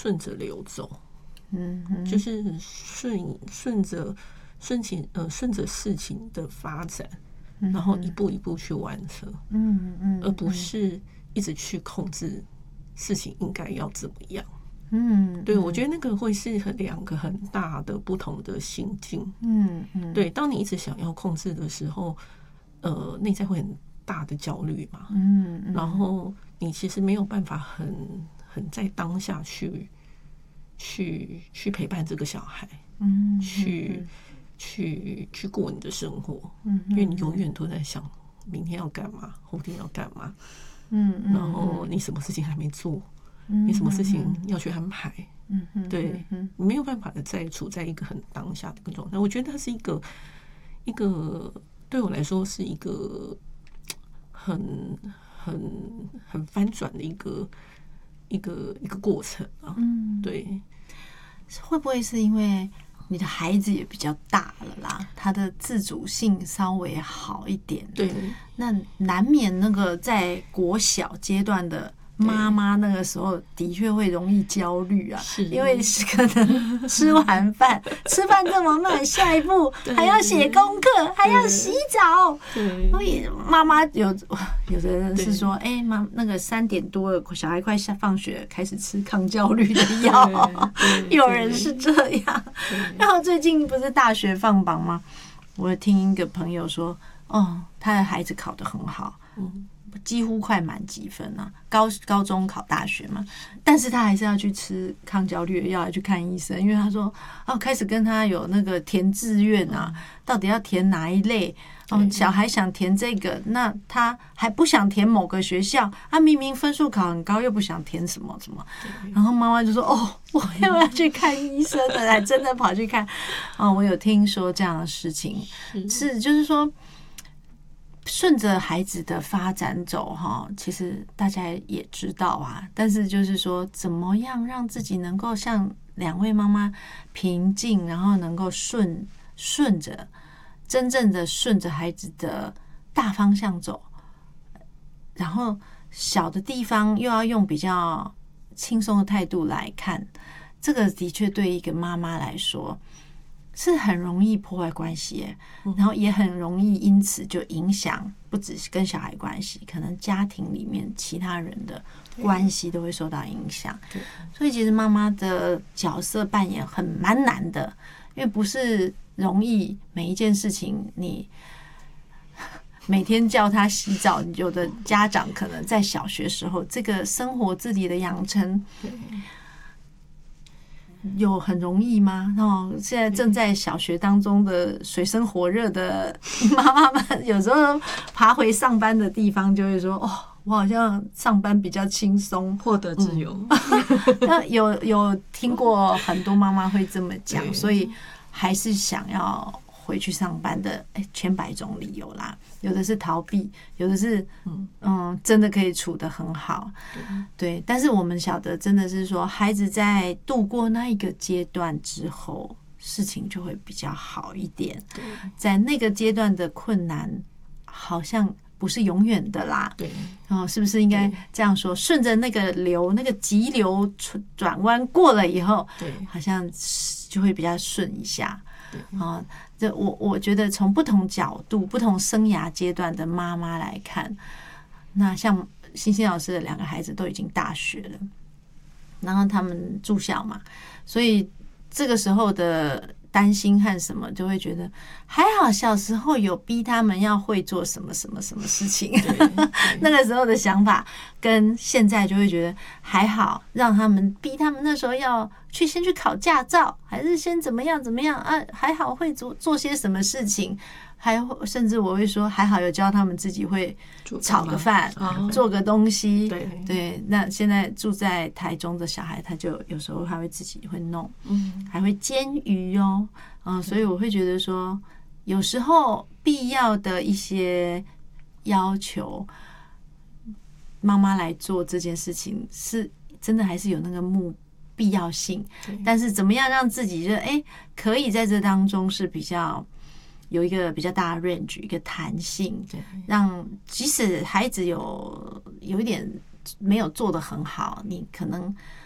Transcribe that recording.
顺着流走，就是顺着事情的发展，然后一步一步去完成，而不是一直去控制事情应该要怎么样。对，我觉得那个会是两个很大的不同的心境。对，当你一直想要控制的时候，内在会很大的焦虑嘛。然后你其实没有办法很在当下去陪伴这个小孩，去过你的生活，因为你永远都在想明天要干嘛，后天要干嘛，然后你什么事情还没做。你什么事情要去安排？对，你没有办法再处在一个很当下的一个状态。我觉得它是一个对我来说是一个很翻转的一个过程啊。对， 会不会是因为你的孩子也比较大了啦，他的自主性稍微好一点？ 对， 那难免那个在国小阶段的。妈妈那个时候的确会容易焦虑啊，因为可能吃完饭，吃饭这么慢，下一步还要写功课，还要洗澡。所以妈妈有的人是说，妈，那个3点多了，小孩快放学，开始吃抗焦虑的药。有人是这样。然后最近不是大学放榜吗？我听一个朋友说，他的孩子考得很好。几乎快满几分啊，高中考大学嘛，但是他还是要去吃抗焦虑的药，去看医生，因为他说开始跟他有那个填志愿啊，到底要填哪一类？小孩想填这个，那他还不想填某个学校，明明分数考很高，又不想填什么什么，然后妈妈就说：“我又要去看医生了，还真的跑去看。”我有听说这样的事情，是就是说。顺着孩子的发展走其实大家也知道啊，但是就是说怎么样让自己能够像2位妈妈平静，然后能够顺着真正的顺着孩子的大方向走，然后小的地方又要用比较轻松的态度来看，这个的确对一个妈妈来说是很容易破坏关系，然后也很容易因此就影响不只是跟小孩关系，可能家庭里面其他人的关系都会受到影响。所以其实妈妈的角色扮演蛮难的，因为不是容易每一件事情你每天叫他洗澡，有的家长可能在小学时候这个生活自己的养成有很容易吗？现在正在小学当中的水深火热的妈妈们，有时候爬回上班的地方就会说：“我好像上班比较轻松， 获得自由。” 有听过很多妈妈会这么讲，所以还是想要回去上班的千百种理由啦。有的是逃避，有的是真的可以处得很好，对。但是我们晓得，真的是说，孩子在度过那一个阶段之后，事情就会比较好一点。在那个阶段的困难，好像不是永远的啦。 对， 是不是应该这样说？顺着那个流，那个急流转弯过了以后， 对， 好像就会比较顺一下。我觉得从不同角度、不同生涯阶段的妈妈来看，那像欣欣老师的2个孩子都已经大学了，然后他们住校嘛，所以这个时候的担心和什么，就会觉得还好小时候有逼他们要会做什么什么什么事情。那个时候的想法跟现在就会觉得还好，让他们逼他们那时候要先去考驾照，还是先怎么样怎么样啊？还好会做些什么事情，甚至我会说还好有教他们自己会炒个饭，做个东西。对，那现在住在台中的小孩，他就有时候还会自己会弄，还会煎鱼哦。所以我会觉得说，有时候必要的一些要求，妈妈来做这件事情，是真的还是有那个必要性。但是怎么样让自己可以在这当中是比较有一个比较大的 range， 一个弹性，让即使孩子有一点没有做得很好，你可能